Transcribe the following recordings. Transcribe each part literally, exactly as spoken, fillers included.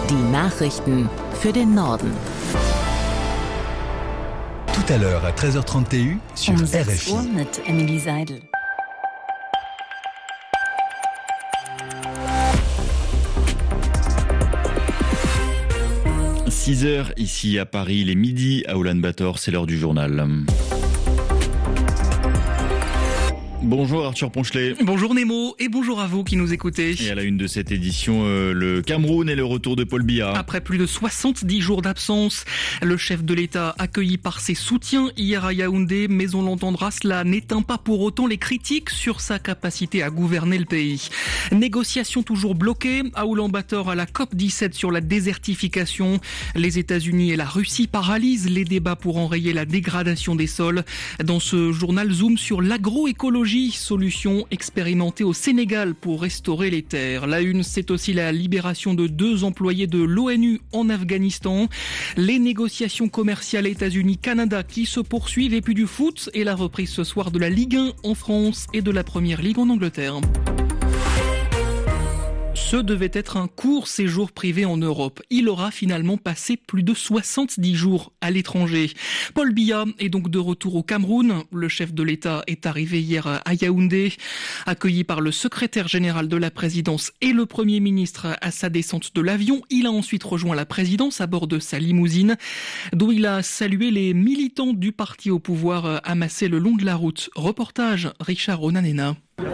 Die Nachrichten für den Norden. Tout à l'heure à treize heures trente T U sur Um R sechs F I. Uhr mit Emily Seidel. six heures ici à Paris, il est midi à Oulan-Bator, c'est l'heure du journal. Bonjour Arthur Ponchelet. Bonjour Nemo et bonjour à vous qui nous écoutez. Et à la une de cette édition, euh, le Cameroun et le retour de Paul Biya. Après plus de soixante-dix jours d'absence, le chef de l'État accueilli par ses soutiens hier à Yaoundé, mais on l'entendra, cela n'éteint pas pour autant les critiques sur sa capacité à gouverner le pays. Négociations toujours bloquées à Oulan-Bator à la C O P dix-sept sur la désertification. Les États-Unis et la Russie paralysent les débats pour enrayer la dégradation des sols. Dans ce journal Zoom sur l'agroécologie, solution expérimentée au Sénégal pour restaurer les terres. La une, c'est aussi la libération de deux employés de l'ONU en Afghanistan. Les négociations commerciales États-Unis-Canada qui se poursuivent et puis du foot et la reprise ce soir de la Ligue un en France et de la Première Ligue en Angleterre. Ce devait être un court séjour privé en Europe. Il aura finalement passé plus de soixante-dix jours à l'étranger. Paul Biya est donc de retour au Cameroun. Le chef de l'État est arrivé hier à Yaoundé, accueilli par le secrétaire général de la présidence et le Premier ministre à sa descente de l'avion. Il a ensuite rejoint la présidence à bord de sa limousine, d'où il a salué les militants du parti au pouvoir amassés le long de la route. Reportage Richard Onanena.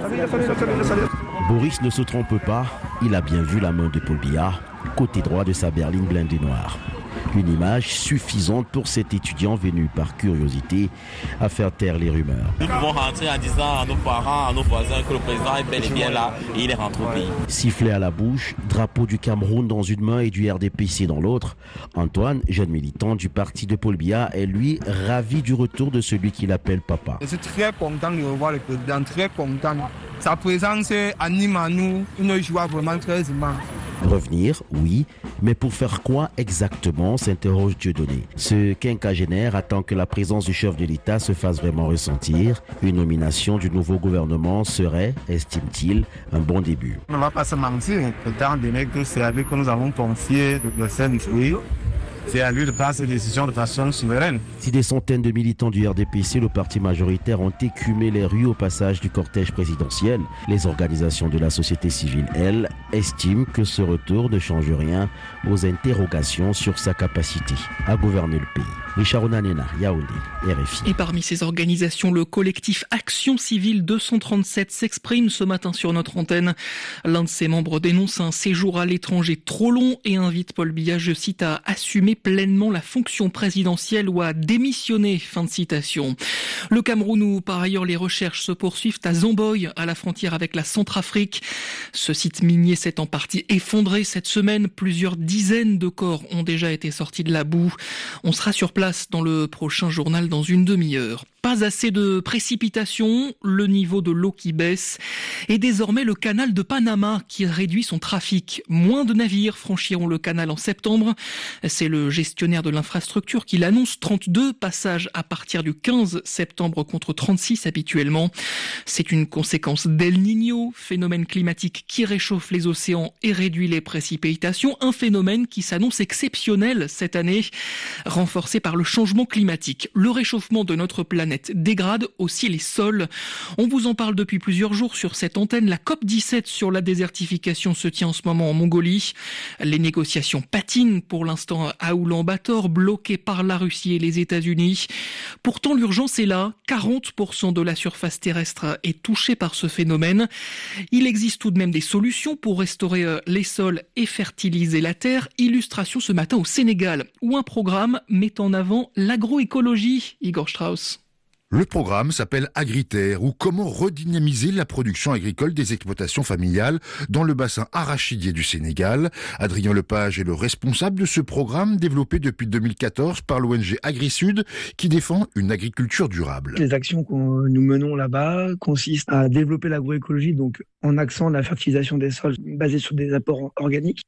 Boris ne se trompe pas, il a bien vu la main de Paul Biya, côté droit de sa berline blindée noire. Une image suffisante pour cet étudiant venu par curiosité à faire taire les rumeurs. Nous devons rentrer en disant à nos parents, à nos voisins que le président est bel et bien là et il est rentré au pays. Sifflet à la bouche, drapeau du Cameroun dans une main et du R D P C dans l'autre, Antoine, jeune militant du parti de Paul Biya, est lui ravi du retour de celui qu'il appelle papa. Je suis très content de revoir le président, très content. Sa présence anime à nous une joie vraiment très immense. Revenir, oui, mais pour faire quoi exactement, s'interroge Dieudonné. Ce quinquagénaire attend que la présence du chef de l'État se fasse vraiment ressentir. Une nomination du nouveau gouvernement serait, estime-t-il, un bon début. On ne va pas se mentir, étant donné que c'est avec que nous avons confié le Saint-Louis. C'est à lui de prendre ses décisions de façon souveraine. Si des centaines de militants du R D P C, le parti majoritaire, ont écumé les rues au passage du cortège présidentiel, les organisations de la société civile, elles, estiment que ce retour ne change rien aux interrogations sur sa capacité à gouverner le pays. Richard Onanena, Yaoundé, R F I. Et parmi ces organisations, le collectif Action Civile deux cent trente-sept s'exprime ce matin sur notre antenne. L'un de ses membres dénonce un séjour à l'étranger trop long et invite Paul Biya, je cite, à assumer pleinement la fonction présidentielle ou à démissionner. Fin de citation. Le Cameroun, où par ailleurs les recherches se poursuivent à Zomboy, à la frontière avec la Centrafrique. Ce site minier s'est en partie effondré cette semaine. Plusieurs dizaines de corps ont déjà été sortis de la boue. On sera sur place dans le prochain journal dans une demi-heure. Pas assez de précipitations, le niveau de l'eau qui baisse et désormais le canal de Panama qui réduit son trafic. Moins de navires franchiront le canal en septembre. C'est le gestionnaire de l'infrastructure qui l'annonce, trente-deux passages à partir du quinze septembre contre trente-six habituellement. C'est une conséquence d'El Niño, phénomène climatique qui réchauffe les océans et réduit les précipitations. Un phénomène qui s'annonce exceptionnel cette année, renforcé par le changement climatique. Le réchauffement de notre planète dégrade aussi les sols. On vous en parle depuis plusieurs jours sur cette antenne. La C O P dix-sept sur la désertification se tient en ce moment en Mongolie. Les négociations patinent pour l'instant à Oulan-Bator, bloquées par la Russie et les États-Unis. Pourtant, l'urgence est là. quarante pour cent de la surface terrestre est touchée par ce phénomène. Il existe tout de même des solutions pour restaurer les sols et fertiliser la terre. Illustration ce matin au Sénégal, où un programme met en avant l'agroécologie. Igor Strauss. Le programme s'appelle Agriterre, ou comment redynamiser la production agricole des exploitations familiales dans le bassin arachidier du Sénégal. Adrien Lepage est le responsable de ce programme développé depuis deux mille quatorze par l'O N G AgriSud qui défend une agriculture durable. Les actions que nous menons là-bas consistent à développer l'agroécologie, donc en accent la fertilisation des sols basée sur des apports organiques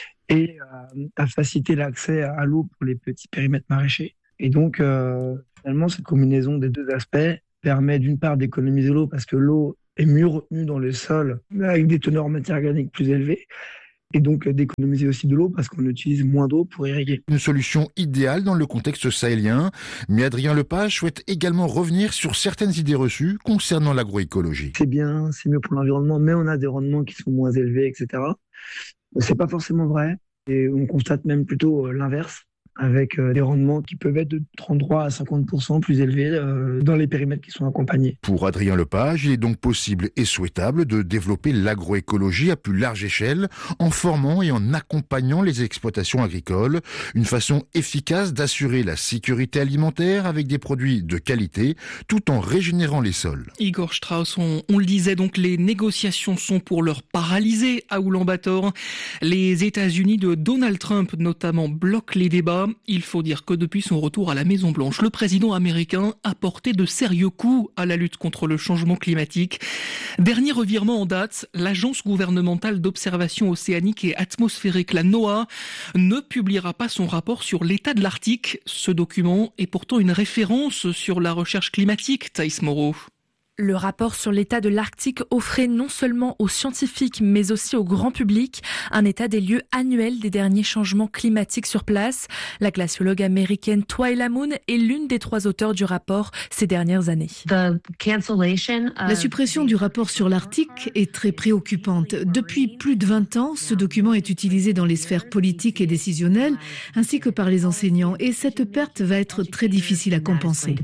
et à, à faciliter l'accès à l'eau pour les petits périmètres maraîchers. Et donc, euh, finalement, cette combinaison des deux aspects permet d'une part d'économiser l'eau parce que l'eau est mieux retenue dans le sol avec des teneurs en matière organique plus élevées et donc d'économiser aussi de l'eau parce qu'on utilise moins d'eau pour irriguer. Une solution idéale dans le contexte sahélien, mais Adrien Lepage souhaite également revenir sur certaines idées reçues concernant l'agroécologie. C'est bien, c'est mieux pour l'environnement, mais on a des rendements qui sont moins élevés, et cetera. C'est pas forcément vrai, et on constate même plutôt l'inverse, avec des rendements qui peuvent être de trente-trois à cinquante pour cent plus élevés dans les périmètres qui sont accompagnés. Pour Adrien Lepage, il est donc possible et souhaitable de développer l'agroécologie à plus large échelle en formant et en accompagnant les exploitations agricoles, une façon efficace d'assurer la sécurité alimentaire avec des produits de qualité tout en régénérant les sols. Igor Strauss, on, on le disait donc, les négociations sont pour l'heure paralysées à Oulan-Bator. Les États-Unis de Donald Trump notamment bloquent les débats. Il faut dire que depuis son retour à la Maison-Blanche, le président américain a porté de sérieux coups à la lutte contre le changement climatique. Dernier revirement en date, l'agence gouvernementale d'observation océanique et atmosphérique, la NOAA, ne publiera pas son rapport sur l'état de l'Arctique. Ce document est pourtant une référence sur la recherche climatique, Thaïs Moreau. Le rapport sur l'état de l'Arctique offrait non seulement aux scientifiques, mais aussi au grand public un état des lieux annuel des derniers changements climatiques sur place. La glaciologue américaine Twyla Moon est l'une des trois auteurs du rapport ces dernières années. La suppression du rapport sur l'Arctique est très préoccupante. Depuis plus de vingt ans, ce document est utilisé dans les sphères politiques et décisionnelles, ainsi que par les enseignants, et cette perte va être très difficile à compenser.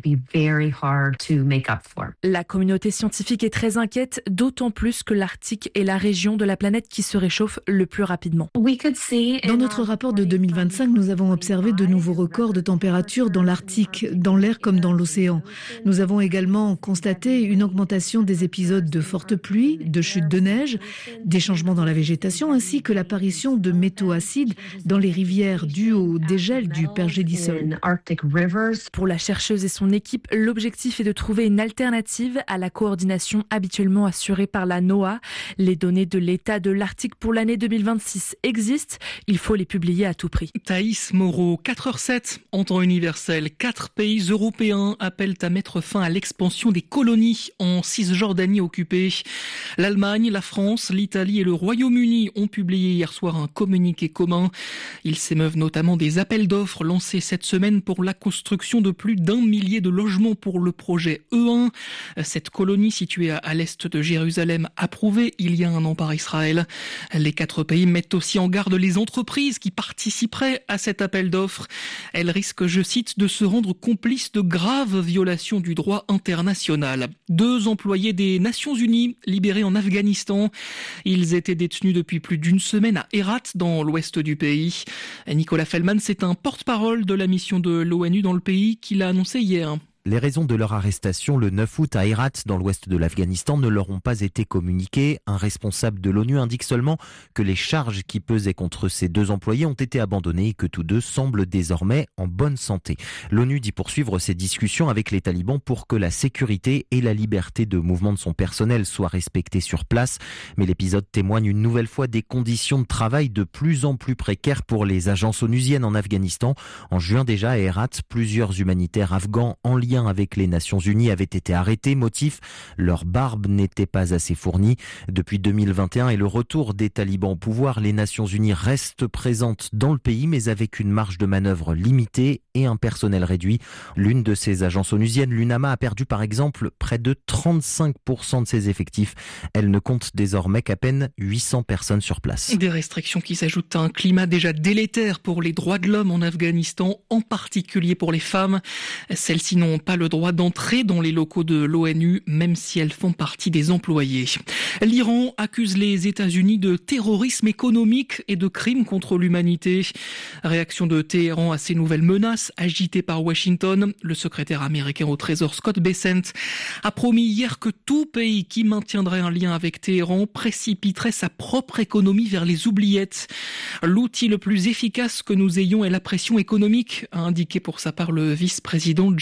La La communauté scientifique est très inquiète, d'autant plus que l'Arctique est la région de la planète qui se réchauffe le plus rapidement. Dans notre rapport de deux mille vingt-cinq, nous avons observé de nouveaux records de température dans l'Arctique, dans l'air comme dans l'océan. Nous avons également constaté une augmentation des épisodes de fortes pluies, de chutes de neige, des changements dans la végétation, ainsi que l'apparition de métaux acides dans les rivières dues au dégel du pergélisol. Pour la chercheuse et son équipe, l'objectif est de trouver une alternative à la coordination habituellement assurée par la NOAA. Les données de l'état de l'Arctique pour l'année deux mille vingt-six existent. Il faut les publier à tout prix. Thaïs Moreau, quatre heures sept, en temps universel. Quatre pays européens appellent à mettre fin à l'expansion des colonies en Cisjordanie occupée. L'Allemagne, la France, l'Italie et le Royaume-Uni ont publié hier soir un communiqué commun. Ils s'émeuvent notamment des appels d'offres lancés cette semaine pour la construction de plus d'un millier de logements pour le projet E un. Cette colonie située à l'est de Jérusalem, approuvée il y a un an par Israël. Les quatre pays mettent aussi en garde les entreprises qui participeraient à cet appel d'offres. Elles risquent, je cite, de se rendre complices de graves violations du droit international. Deux employés des Nations Unies libérés en Afghanistan. Ils étaient détenus depuis plus d'une semaine à Herat, dans l'ouest du pays. Nicolas Fellman, c'est un porte-parole de la mission de l'ONU dans le pays qui l'a annoncé hier. Les raisons de leur arrestation le neuf août à Herat, dans l'ouest de l'Afghanistan, ne leur ont pas été communiquées. Un responsable de l'ONU indique seulement que les charges qui pesaient contre ces deux employés ont été abandonnées et que tous deux semblent désormais en bonne santé. L'ONU dit poursuivre ses discussions avec les talibans pour que la sécurité et la liberté de mouvement de son personnel soient respectées sur place. Mais l'épisode témoigne une nouvelle fois des conditions de travail de plus en plus précaires pour les agences onusiennes en Afghanistan. En juin déjà, à Herat, plusieurs humanitaires afghans en lien avec les Nations Unies avaient été arrêtés. Motif, leur barbe n'était pas assez fournie. Depuis deux mille vingt et un et le retour des talibans au pouvoir, les Nations Unies restent présentes dans le pays, mais avec une marge de manœuvre limitée et un personnel réduit. L'une de ces agences onusiennes, l'UNAMA, a perdu par exemple près de trente-cinq pour cent de ses effectifs. Elle ne compte désormais qu'à peine huit cents personnes sur place. Des restrictions qui s'ajoutent à un climat déjà délétère pour les droits de l'homme en Afghanistan, en particulier pour les femmes. Celles-ci n'ont pas le droit d'entrer dans les locaux de l'ONU, même si elles font partie des employés. L'Iran accuse les États-Unis de terrorisme économique et de crimes contre l'humanité. Réaction de Téhéran à ces nouvelles menaces agitées par Washington. Le secrétaire américain au Trésor Scott Bessent a promis hier que tout pays qui maintiendrait un lien avec Téhéran précipiterait sa propre économie vers les oubliettes. L'outil le plus efficace que nous ayons est la pression économique, a indiqué pour sa part le vice-président J D Vance.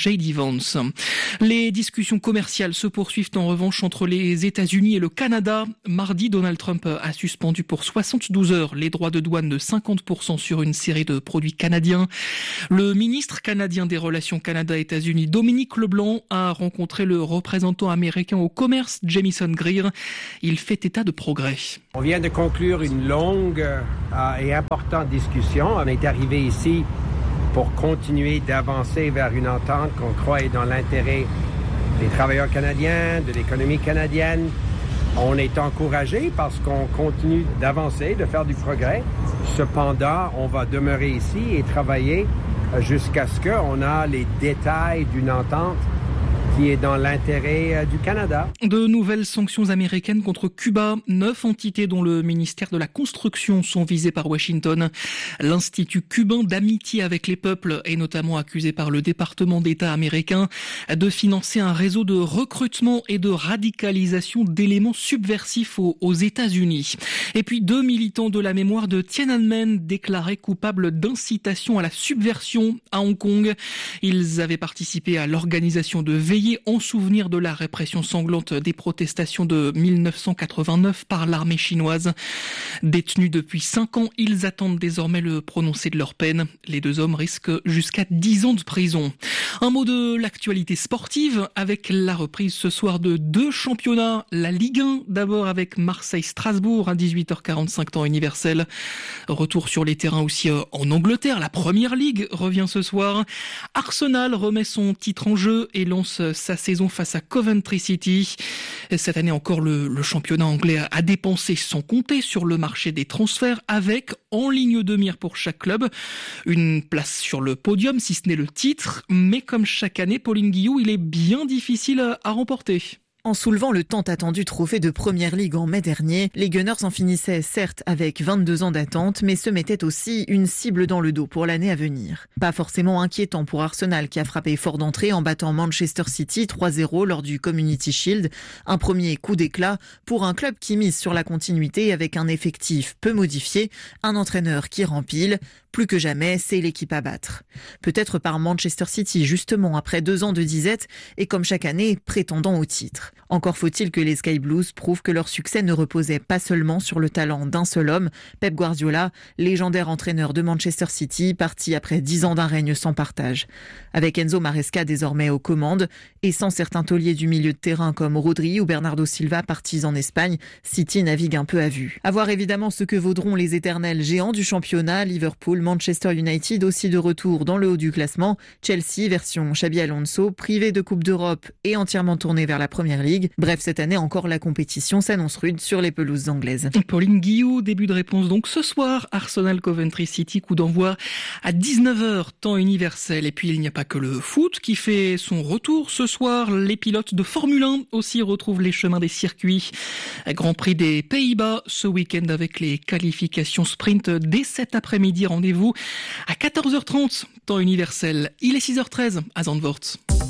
Downs. Les discussions commerciales se poursuivent en revanche entre les États-Unis et le Canada. Mardi, Donald Trump a suspendu pour soixante-douze heures les droits de douane de cinquante pour cent sur une série de produits canadiens. Le ministre canadien des Relations Canada-États-Unis, Dominique Leblanc, a rencontré le représentant américain au commerce, Jamieson Greer. Il fait état de progrès. On vient de conclure une longue euh, et importante discussion. On est arrivé ici pour continuer d'avancer vers une entente qu'on croit est dans l'intérêt des travailleurs canadiens, de l'économie canadienne. On est encouragé parce qu'on continue d'avancer, de faire du progrès. Cependant, on va demeurer ici et travailler jusqu'à ce qu'on ait les détails d'une entente qui est dans l'intérêt du Canada. De nouvelles sanctions américaines contre Cuba. Neuf entités dont le ministère de la Construction sont visées par Washington. L'Institut cubain d'amitié avec les peuples est notamment accusé par le département d'État américain de financer un réseau de recrutement et de radicalisation d'éléments subversifs aux, aux États-Unis. Et puis deux militants de la mémoire de Tiananmen déclarés coupables d'incitation à la subversion à Hong Kong. Ils avaient participé à l'organisation de veillées en souvenir de la répression sanglante des protestations de mille neuf cent quatre-vingt-neuf par l'armée chinoise. Détenus depuis cinq ans, ils attendent désormais le prononcé de leur peine. Les deux hommes risquent jusqu'à dix ans de prison. Un mot de l'actualité sportive avec la reprise ce soir de deux championnats. La Ligue un d'abord avec Marseille-Strasbourg à dix-huit heures quarante-cinq temps universel. Retour sur les terrains aussi en Angleterre. La Première Ligue revient ce soir. Arsenal remet son titre en jeu et lance sa saison face à Coventry City. Cette année encore, le, le championnat anglais a, a dépensé sans compter sur le marché des transferts avec, en ligne de mire pour chaque club, une place sur le podium, si ce n'est le titre. Mais comme chaque année, Pauline Guillou, il est bien difficile à, à remporter. En soulevant le tant attendu trophée de Première Ligue en mai dernier, les Gunners en finissaient certes avec vingt-deux ans d'attente, mais se mettaient aussi une cible dans le dos pour l'année à venir. Pas forcément inquiétant pour Arsenal qui a frappé fort d'entrée en battant Manchester City trois zéro lors du Community Shield. Un premier coup d'éclat pour un club qui mise sur la continuité avec un effectif peu modifié, un entraîneur qui rempile. Plus que jamais, c'est l'équipe à battre. Peut-être par Manchester City, justement, après deux ans de disette et comme chaque année, prétendant au titre. Encore faut-il que les Sky Blues prouvent que leur succès ne reposait pas seulement sur le talent d'un seul homme, Pep Guardiola, légendaire entraîneur de Manchester City, parti après dix ans d'un règne sans partage. Avec Enzo Maresca désormais aux commandes et sans certains tauliers du milieu de terrain comme Rodri ou Bernardo Silva partis en Espagne, City navigue un peu à vue. À voir évidemment ce que vaudront les éternels géants du championnat, Liverpool, Manchester United aussi de retour dans le haut du classement, Chelsea version Xabi Alonso, privé de Coupe d'Europe et entièrement tourné vers la Première Ligue. Bref, cette année encore, la compétition s'annonce rude sur les pelouses anglaises. Pauline Guillou, début de réponse donc ce soir, Arsenal Coventry City, coup d'envoi à dix-neuf heures, temps universel. Et puis il n'y a pas que le foot qui fait son retour ce soir, les pilotes de Formule un aussi retrouvent les chemins des circuits. Grand Prix des Pays-Bas ce week-end avec les qualifications sprint dès cet après-midi. Rendez-vous à quatorze heures trente, temps universel. Il est six heures treize à Zandvoort.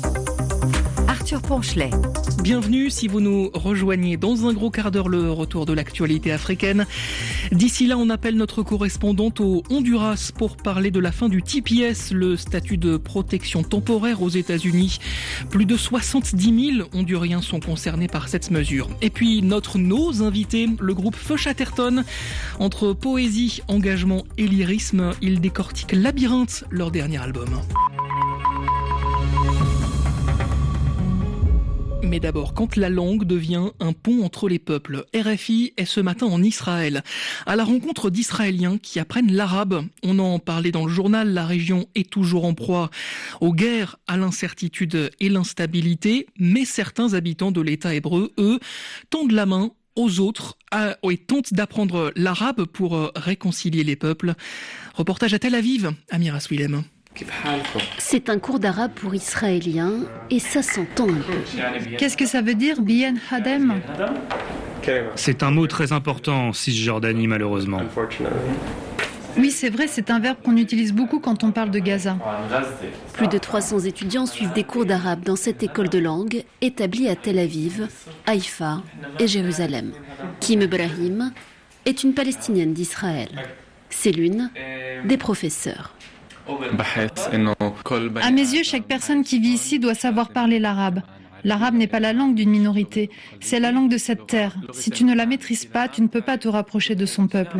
Arthur Ponchelet. Bienvenue si vous nous rejoignez dans un gros quart d'heure, le retour de l'actualité africaine. D'ici là, on appelle notre correspondante au Honduras pour parler de la fin du T P S, le statut de protection temporaire aux États-Unis. Plus de soixante-dix mille Honduriens sont concernés par cette mesure. Et puis notre nos invités, le groupe Feu Chatterton. Entre poésie, engagement et lyrisme, ils décortiquent Labyrinthe, leur dernier album. Mais d'abord, quand la langue devient un pont entre les peuples. R F I est ce matin en Israël, à la rencontre d'Israéliens qui apprennent l'arabe. On en parlait dans le journal, la région est toujours en proie aux guerres, à l'incertitude et l'instabilité. Mais certains habitants de l'État hébreu, eux, tendent la main aux autres et tentent d'apprendre l'arabe pour réconcilier les peuples. Reportage à Tel Aviv, Amira Swilem. C'est un cours d'arabe pour Israéliens et ça s'entend un peu. Qu'est-ce que ça veut dire, Bien Hadem ? C'est un mot très important en Cisjordanie, malheureusement. Oui, c'est vrai, c'est un verbe qu'on utilise beaucoup quand on parle de Gaza. Plus de trois cents étudiants suivent des cours d'arabe dans cette école de langue établie à Tel Aviv, Haïfa et Jérusalem. Kim Ibrahim est une Palestinienne d'Israël. C'est l'une des professeurs. À mes yeux, chaque personne qui vit ici doit savoir parler l'arabe. L'arabe n'est pas la langue d'une minorité, c'est la langue de cette terre. Si tu ne la maîtrises pas, tu ne peux pas te rapprocher de son peuple.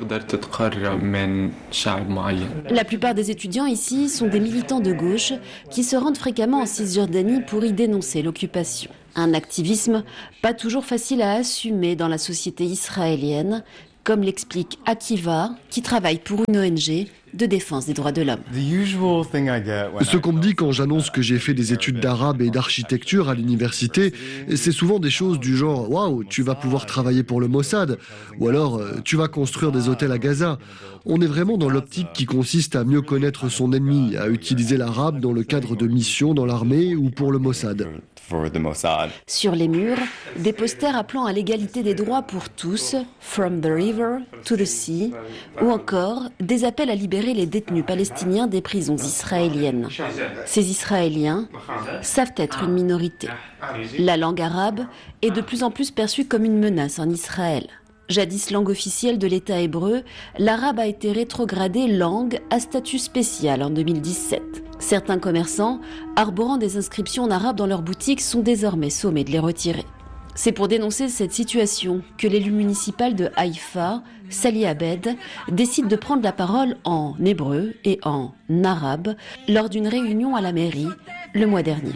La plupart des étudiants ici sont des militants de gauche qui se rendent fréquemment en Cisjordanie pour y dénoncer l'occupation. Un activisme pas toujours facile à assumer dans la société israélienne, comme l'explique Akiva, qui travaille pour une O N G de défense des droits de l'homme. Ce qu'on me dit quand j'annonce que j'ai fait des études d'arabe et d'architecture à l'université, c'est souvent des choses du genre « Waouh, tu vas pouvoir travailler pour le Mossad » ou alors « Tu vas construire des hôtels à Gaza ». On est vraiment dans l'optique qui consiste à mieux connaître son ennemi, à utiliser l'arabe dans le cadre de missions dans l'armée ou pour le Mossad. Sur les murs, des posters appelant à l'égalité des droits pour tous, From the River to the Sea, ou encore des appels à libérer les détenus palestiniens des prisons israéliennes. Ces Israéliens savent être une minorité. La langue arabe est de plus en plus perçue comme une menace en Israël. Jadis langue officielle de l'État hébreu, l'arabe a été rétrogradé langue à statut spécial en deux mille dix-sept. Certains commerçants, arborant des inscriptions en arabe dans leurs boutiques, sont désormais sommés de les retirer. C'est pour dénoncer cette situation que l'élu municipal de Haïfa, Sali Abed, décide de prendre la parole en hébreu et en arabe lors d'une réunion à la mairie le mois dernier.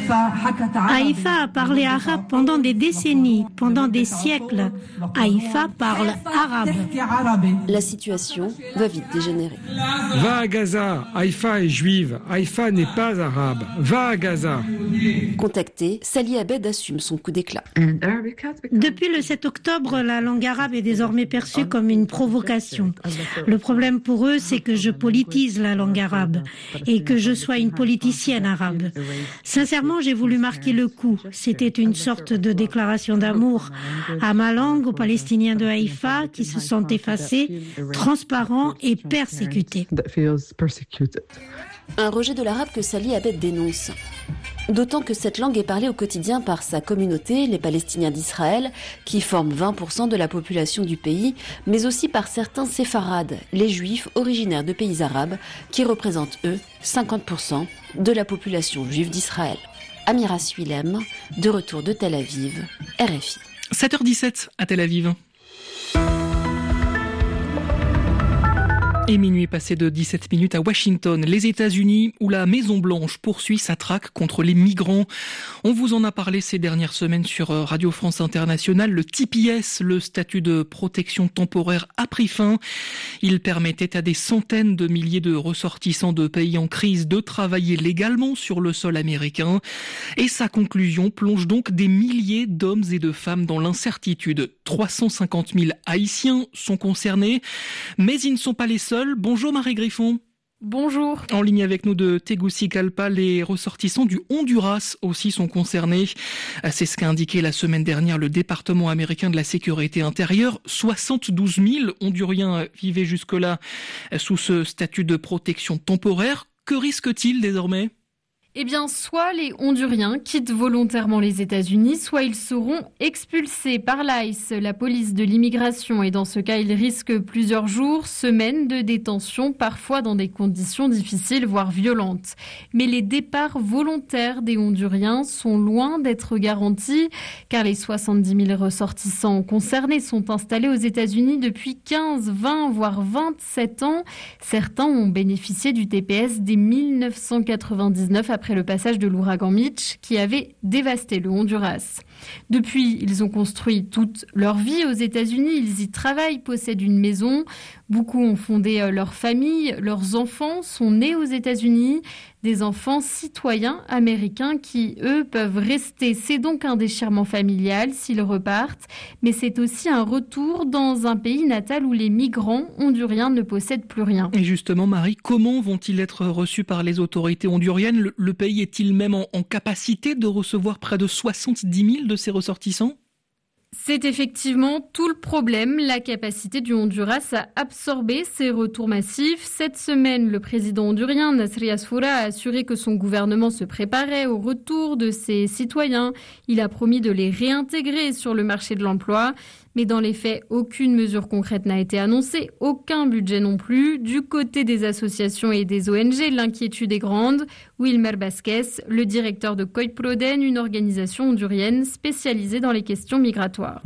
Haïfa a parlé arabe pendant des décennies, pendant des siècles. Haïfa parle arabe. La situation va vite dégénérer. Va à Gaza, Haïfa est juive, Haïfa n'est pas arabe. Va à Gaza. Contacté, Sali Abed assume son coup d'éclat. Depuis le sept octobre, la langue arabe est désormais perçue comme une provocation. Le problème pour eux, c'est que je politise la langue arabe et que je sois une politicienne arabe. Sincèrement, j'ai voulu marquer le coup. C'était une sorte de déclaration d'amour à ma langue, aux Palestiniens de Haïfa qui se sentent effacés, transparents et persécutés. Un rejet de l'arabe que Sali Abed dénonce. D'autant que cette langue est parlée au quotidien par sa communauté, les Palestiniens d'Israël, qui forment vingt pour cent de la population du pays, mais aussi par certains séfarades, les juifs originaires de pays arabes, qui représentent, eux, cinquante pour cent de la population juive d'Israël. Amira Suilem, de retour de Tel Aviv, R F I. sept heures dix-sept à Tel Aviv. Et minuit passé de dix-sept minutes à Washington, les États-Unis, où la Maison-Blanche poursuit sa traque contre les migrants. On vous en a parlé ces dernières semaines sur Radio France Internationale. Le T P S, le statut de protection temporaire, a pris fin. Il permettait à des centaines de milliers de ressortissants de pays en crise de travailler légalement sur le sol américain. Et sa conclusion plonge donc des milliers d'hommes et de femmes dans l'incertitude. trois cent cinquante mille Haïtiens sont concernés, mais ils ne sont pas les seuls. Bonjour Marie Griffon. Bonjour. En ligne avec nous de Tegucigalpa, les ressortissants du Honduras aussi sont concernés. C'est ce qu'a indiqué la semaine dernière le département américain de la sécurité intérieure. soixante-douze mille Honduriens vivaient jusque-là sous ce statut de protection temporaire. Que risquent-ils désormais ? Eh bien, soit les Honduriens quittent volontairement les États-Unis, soit ils seront expulsés par l'I C E, la police de l'immigration. Et dans ce cas, ils risquent plusieurs jours, semaines de détention, parfois dans des conditions difficiles, voire violentes. Mais les départs volontaires des Honduriens sont loin d'être garantis, car les soixante-dix mille ressortissants concernés sont installés aux États-Unis depuis quinze, vingt, voire vingt-sept ans. Certains ont bénéficié du T P S dès mille neuf cent quatre-vingt-dix-neuf après le passage de l'ouragan Mitch qui avait dévasté le Honduras. Depuis, ils ont construit toute leur vie aux États-Unis, ils y travaillent, possèdent une maison. Beaucoup ont fondé leur famille, leurs enfants sont nés aux États-Unis, des enfants citoyens américains qui, eux, peuvent rester. C'est donc un déchirement familial s'ils repartent, mais c'est aussi un retour dans un pays natal où les migrants honduriens ne possèdent plus rien. Et justement, Marie, comment vont-ils être reçus par les autorités honduriennes ? Le, le pays est-il même en, en capacité de recevoir près de soixante-dix mille de ses ressortissants ? C'est effectivement tout le problème, la capacité du Honduras à absorber ces retours massifs. Cette semaine, le président hondurien Nasri Asfoura a assuré que son gouvernement se préparait au retour de ses citoyens. Il a promis de les réintégrer sur le marché de l'emploi. Mais dans les faits, aucune mesure concrète n'a été annoncée, aucun budget non plus. Du côté des associations et des O N G, l'inquiétude est grande. Wilmer Vasquez, le directeur de Coiproden, une organisation hondurienne spécialisée dans les questions migratoires.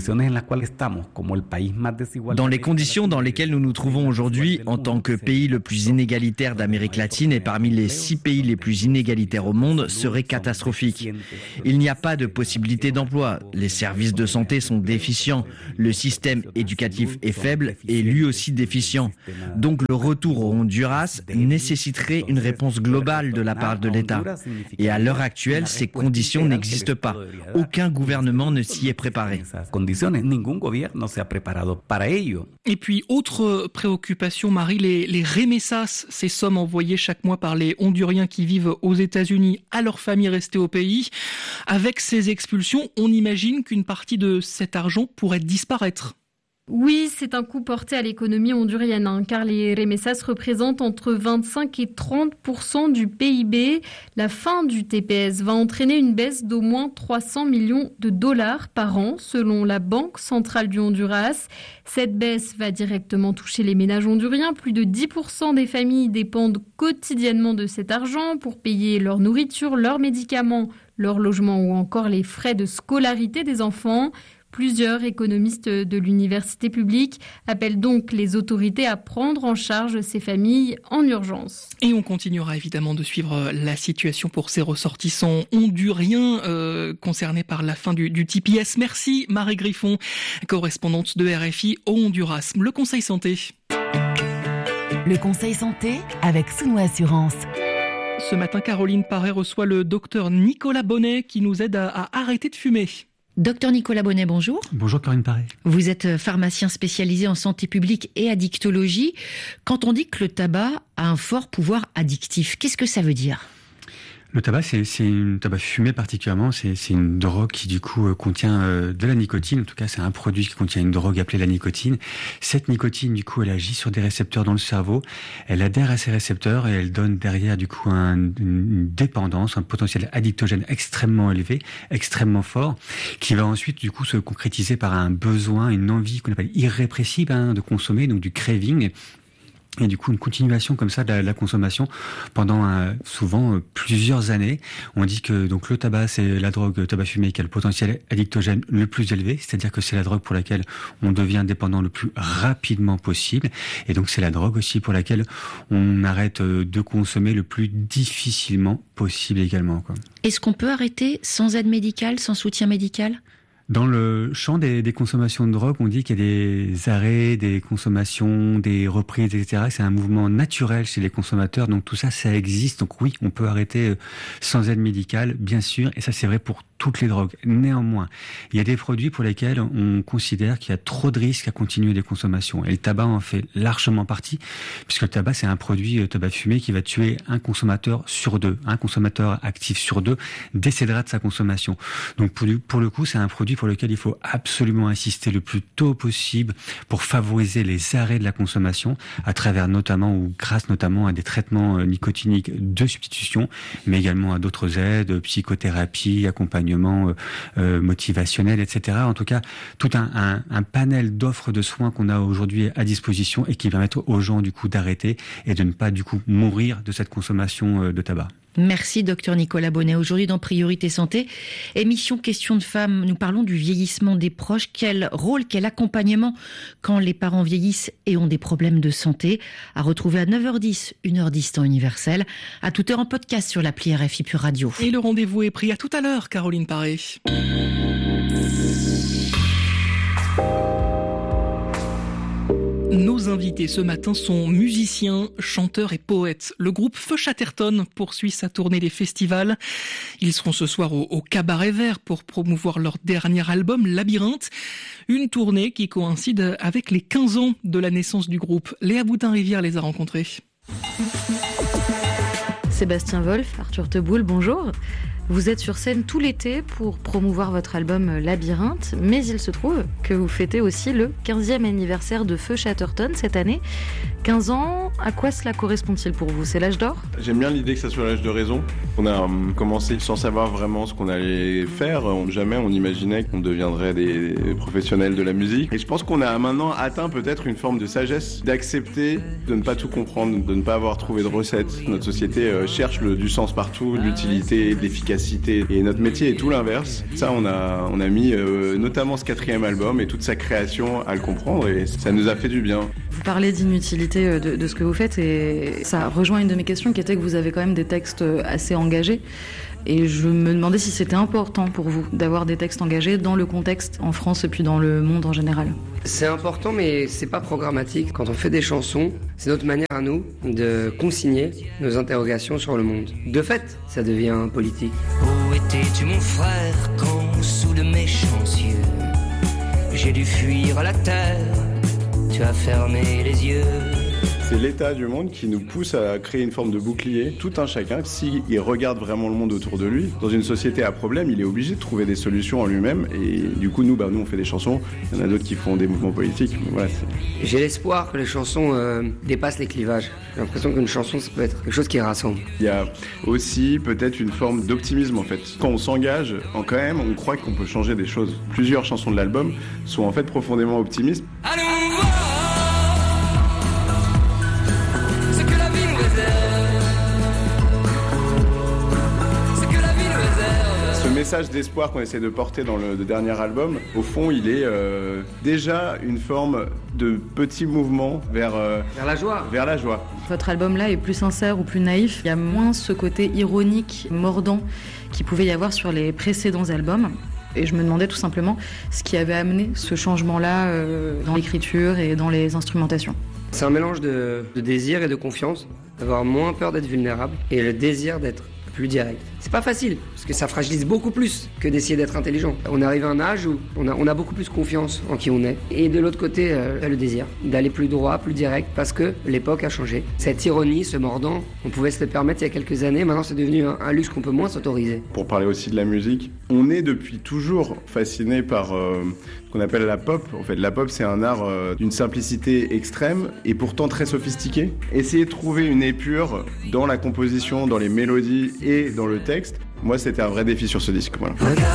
Dans les conditions dans lesquelles nous nous trouvons aujourd'hui, en tant que pays le plus inégalitaire d'Amérique latine et parmi les six pays les plus inégalitaires au monde, serait catastrophique. Il n'y a pas de possibilité d'emploi. Les services de santé sont déficients. Le système éducatif est faible et lui aussi déficient. Donc le retour au Honduras nécessiterait une réponse globale de la part de l'État. Et à l'heure actuelle, ces conditions n'existent pas. Aucun gouvernement ne s'y est préparé. Et puis, autre préoccupation, Marie, les, les remessas, ces sommes envoyées chaque mois par les Honduriens qui vivent aux États-Unis à leurs familles restées au pays. Avec ces expulsions, on imagine qu'une partie de cet argent pourrait disparaître. Oui, c'est un coup porté à l'économie hondurienne, hein, car les remessas représentent entre vingt-cinq et trente pour cent du P I B. La fin du T P S va entraîner une baisse d'au moins trois cents millions de dollars par an, selon la Banque centrale du Honduras. Cette baisse va directement toucher les ménages honduriens. Plus de dix pour cent des familles dépendent quotidiennement de cet argent pour payer leur nourriture, leurs médicaments, leur logement ou encore les frais de scolarité des enfants. Plusieurs économistes de l'université publique appellent donc les autorités à prendre en charge ces familles en urgence. Et on continuera évidemment de suivre la situation pour ces ressortissants honduriens euh, concernés par la fin du, du T P S. Merci Marie Griffon, correspondante de R F I au Honduras. Le Conseil Santé. Le Conseil Santé avec Souno Assurance. Ce matin, Caroline Paré reçoit le docteur Nicolas Bonnet qui nous aide à, à arrêter de fumer. Docteur Nicolas Bonnet, bonjour. Bonjour Corinne Paré. Vous êtes pharmacien spécialisé en santé publique et addictologie. Quand on dit que le tabac a un fort pouvoir addictif, qu'est-ce que ça veut dire ? Le tabac, c'est, c'est une tabac fumé particulièrement, c'est, c'est une drogue qui du coup contient euh, de la nicotine. En tout cas, c'est un produit qui contient une drogue appelée la nicotine. Cette nicotine, du coup, elle agit sur des récepteurs dans le cerveau. Elle adhère à ces récepteurs et elle donne derrière du coup un, une dépendance, un potentiel addictogène extrêmement élevé, extrêmement fort, qui va ensuite du coup se concrétiser par un besoin, une envie qu'on appelle irrépressible hein, de consommer, donc du craving. Et du coup, une continuation comme ça de la, la consommation pendant euh, souvent euh, plusieurs années. On dit que donc le tabac, c'est la drogue le tabac fumé qui a le potentiel addictogène le plus élevé, c'est-à-dire que c'est la drogue pour laquelle on devient dépendant le plus rapidement possible. Et donc, c'est la drogue aussi pour laquelle on arrête euh, de consommer le plus difficilement possible également, quoi. Est-ce qu'on peut arrêter sans aide médicale, sans soutien médical ? Dans le champ des, des consommations de drogue, on dit qu'il y a des arrêts, des consommations, des reprises, et cetera. C'est un mouvement naturel chez les consommateurs, donc tout ça, ça existe. Donc oui, on peut arrêter sans aide médicale, bien sûr, et ça c'est vrai pour toutes les drogues. Néanmoins, il y a des produits pour lesquels on considère qu'il y a trop de risques à continuer des consommations. Et le tabac en fait largement partie, puisque le tabac, c'est un produit, le tabac fumé, qui va tuer un consommateur sur deux. Un consommateur actif sur deux décédera de sa consommation. Donc pour, pour le coup, c'est un produit pour lequel il faut absolument insister le plus tôt possible pour favoriser les arrêts de la consommation à travers notamment ou grâce notamment à des traitements nicotiniques de substitution, mais également à d'autres aides, psychothérapie, accompagnement euh, motivationnel, et cetera. En tout cas, tout un, un, un panel d'offres de soins qu'on a aujourd'hui à disposition et qui permettent aux gens du coup d'arrêter et de ne pas du coup mourir de cette consommation de tabac. Merci docteur Nicolas Bonnet. Aujourd'hui dans Priorité Santé, émission Questions de femmes, nous parlons du vieillissement des proches. Quel rôle, quel accompagnement quand les parents vieillissent et ont des problèmes de santé. À retrouver à neuf heures dix, une heure dix temps universel. À toute heure en podcast sur l'appli R F I Pure Radio. Et le rendez-vous est pris. À tout à l'heure, Caroline Paré. Nos invités ce matin sont musiciens, chanteurs et poètes. Le groupe Feu Chatterton poursuit sa tournée des festivals. Ils seront ce soir au, au Cabaret Vert pour promouvoir leur dernier album, Labyrinthe. Une tournée qui coïncide avec les quinze ans de la naissance du groupe. Léa Boutin-Rivière les a rencontrés. Sébastien Wolf, Arthur Teboul, bonjour. Vous êtes sur scène tout l'été pour promouvoir votre album Labyrinthe, mais il se trouve que vous fêtez aussi le quinzième anniversaire de Feu Chatterton cette année. quinze ans, à quoi cela correspond-il pour vous? C'est l'âge d'or? J'aime bien l'idée que ça soit l'âge de raison. On a um, commencé sans savoir vraiment ce qu'on allait faire. On, jamais on imaginait qu'on deviendrait des professionnels de la musique. Et je pense qu'on a maintenant atteint peut-être une forme de sagesse, d'accepter de ne pas tout comprendre, de ne pas avoir trouvé de recette. Notre société euh, cherche le, du sens partout, l'utilité, l'efficacité. Et notre métier est tout l'inverse. Ça, on a, on a mis euh, notamment ce quatrième album et toute sa création à le comprendre et ça nous a fait du bien. Vous parlez d'inutilité de, de ce que vous faites et ça rejoint une de mes questions qui était que vous avez quand même des textes assez engagés. Et je me demandais si c'était important pour vous d'avoir des textes engagés dans le contexte en France et puis dans le monde en général. C'est important, mais c'est pas programmatique. Quand on fait des chansons, c'est notre manière à nous de consigner nos interrogations sur le monde. De fait, ça devient politique. Où étais-tu mon frère quand, sous de méchants yeux, j'ai dû fuir à la terre, tu as fermé les yeux. C'est l'état du monde qui nous pousse à créer une forme de bouclier. Tout un chacun, s'il regarde vraiment le monde autour de lui, dans une société à problème, il est obligé de trouver des solutions en lui-même. Et du coup, nous, bah, nous on fait des chansons. Il y en a d'autres qui font des mouvements politiques. Mais voilà, j'ai l'espoir que les chansons euh, dépassent les clivages. J'ai l'impression qu'une chanson, ça peut être quelque chose qui rassemble. Il y a aussi peut-être une forme d'optimisme en fait. Quand on s'engage, en quand même, on croit qu'on peut changer des choses. Plusieurs chansons de l'album sont en fait profondément optimistes. Allons Le message d'espoir qu'on essaie de porter dans le, le dernier album, au fond, il est euh, déjà une forme de petit mouvement vers, euh, vers la joie. Vers la joie. Votre album-là est plus sincère ou plus naïf. Il y a moins ce côté ironique, mordant qu'il pouvait y avoir sur les précédents albums. Et je me demandais tout simplement ce qui avait amené ce changement-là euh, dans l'écriture et dans les instrumentations. C'est un mélange de, de désir et de confiance, d'avoir moins peur d'être vulnérable et le désir d'être plus direct. C'est pas facile, parce que ça fragilise beaucoup plus que d'essayer d'être intelligent. On arrive à un âge où on a, on a beaucoup plus confiance en qui on est. Et de l'autre côté, euh, le désir d'aller plus droit, plus direct, parce que l'époque a changé. Cette ironie, ce mordant, on pouvait se le permettre il y a quelques années, maintenant c'est devenu un, un luxe qu'on peut moins s'autoriser. Pour parler aussi de la musique, on est depuis toujours fasciné par euh, ce qu'on appelle la pop. En fait, la pop, c'est un art euh, d'une simplicité extrême et pourtant très sophistiqué. Essayer de trouver une épure dans la composition, dans les mélodies et dans le texte, moi, c'était un vrai défi sur ce disque. Voilà.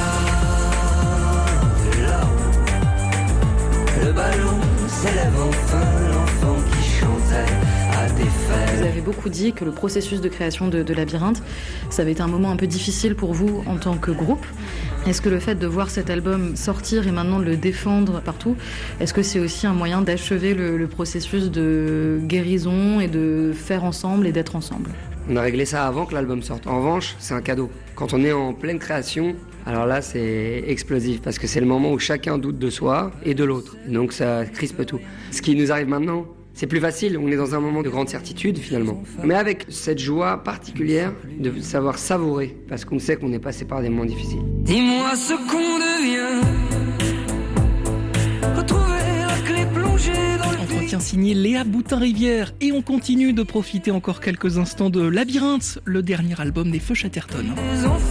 Le ballon s'élève enfin, l'enfant qui chantait à tes fers. Vous avez beaucoup dit que le processus de création de, de Labyrinthe, ça avait été un moment un peu difficile pour vous en tant que groupe. Est-ce que le fait de voir cet album sortir et maintenant de le défendre partout, est-ce que c'est aussi un moyen d'achever le, le processus de guérison et de faire ensemble et d'être ensemble ? On a réglé ça avant que l'album sorte. En revanche, c'est un cadeau. Quand on est en pleine création, alors là, c'est explosif parce que c'est le moment où chacun doute de soi et de l'autre. Donc ça crispe tout. Ce qui nous arrive maintenant, c'est plus facile. On est dans un moment de grande certitude finalement. Mais avec cette joie particulière de savoir savourer parce qu'on sait qu'on est passé par des moments difficiles. Dis-moi ce qu'on devient. Retrouver la clé plongée dans le... Entretien signé Léa Boutin-Rivière et on continue de profiter encore quelques instants de Labyrinthe, le dernier album des Feu Chatterton.